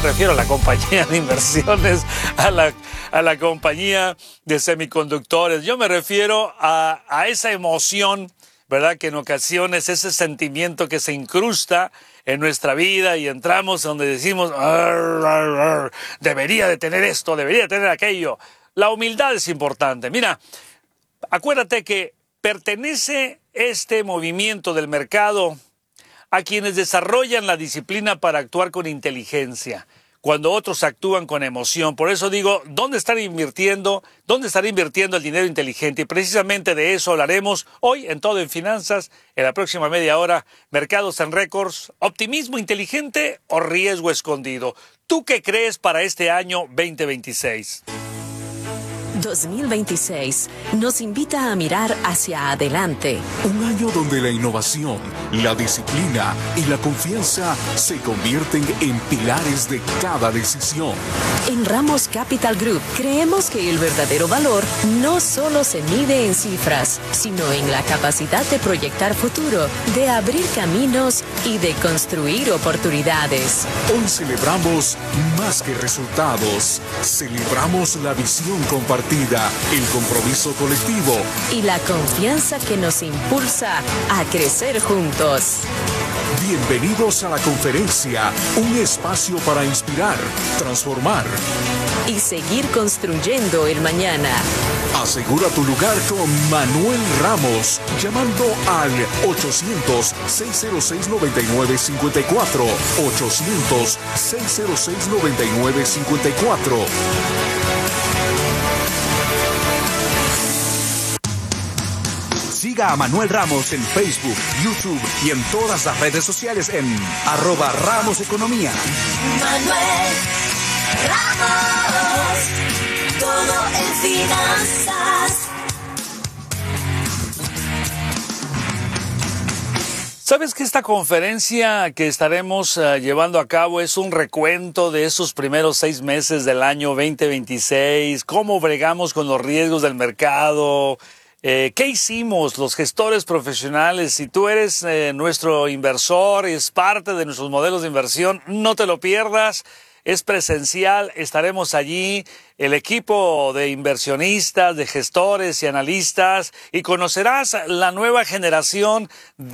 refiero a la compañía de inversiones, a la compañía de semiconductores. Yo me refiero a esa emoción, ¿verdad? Que en ocasiones ese sentimiento que se incrusta en nuestra vida y entramos donde decimos, "Arr, arr, arr, debería de tener esto, debería de tener aquello". La humildad es importante. Mira, acuérdate que pertenece este movimiento del mercado a quienes desarrollan la disciplina para actuar con inteligencia, cuando otros actúan con emoción. Por eso digo, ¿dónde estar invirtiendo? ¿Dónde estar invirtiendo el dinero inteligente? Y precisamente de eso hablaremos hoy en Todo en Finanzas, en la próxima media hora. Mercados en récords, optimismo inteligente o riesgo escondido. ¿Tú qué crees para este año 2026? 2026 nos invita a mirar hacia adelante. Un año donde la innovación, la disciplina y la confianza se convierten en pilares de cada decisión. En Ramos Capital Group creemos que el verdadero valor no solo se mide en cifras, sino en la capacidad de proyectar futuro, de abrir caminos y de construir oportunidades. Hoy celebramos más que resultados. Celebramos la visión compartida, el compromiso colectivo y la confianza que nos impulsa a crecer juntos. Bienvenidos a la conferencia, un espacio para inspirar, transformar y seguir construyendo el mañana. Asegura tu lugar con Manuel Ramos, llamando al 800-606-9954, 800-606-9954. Siga a Manuel Ramos en Facebook, YouTube y en todas las redes sociales en @RamosEconomía. Manuel Ramos, todo en finanzas. ¿Sabes que esta conferencia que estaremos llevando a cabo es un recuento de esos primeros 6 meses del año 2026? ¿Cómo bregamos con los riesgos del mercado? ¿Qué hicimos los gestores profesionales? Si tú eres nuestro inversor, es parte de nuestros modelos de inversión, no te lo pierdas. Es presencial, estaremos allí, el equipo de inversionistas, de gestores y analistas, y conocerás la nueva generación